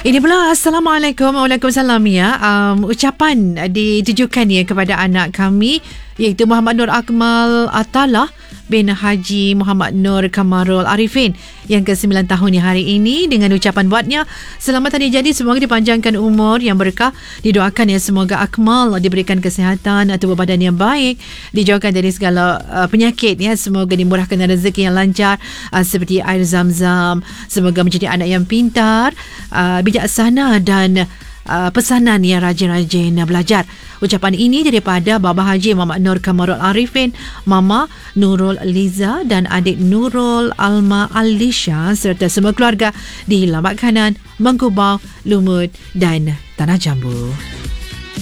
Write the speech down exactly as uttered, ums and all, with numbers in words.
Ini pula Assalamualaikum. Waalaikumsalam ya. Um, ucapan ditujukan ya kepada anak kami iaitu Muhammad Nur Akmal Atalah bin Haji Muhammad Nur Kamarul Arifin yang ke sembilan tahun hari ini, dengan ucapan buatnya, selamat hari jadi, semoga dipanjangkan umur yang berkah, didoakan ya semoga Akmal diberikan kesihatan, tubuh badan yang baik, dijauhkan dari segala uh, penyakit ya, semoga dimurahkan rezeki yang lancar uh, seperti air zam-zam, semoga menjadi anak yang pintar, uh, bijaksana dan uh, pesanan yang rajin-rajin belajar. Ucapan ini daripada Baba Haji Muhammad Nur Kamarul Arifin, Mama Nurul Liza dan adik Nurul Alma Alisha serta semua keluarga di Lambak Kanan, Mengkubau, Lumut dan Tanah Jambu.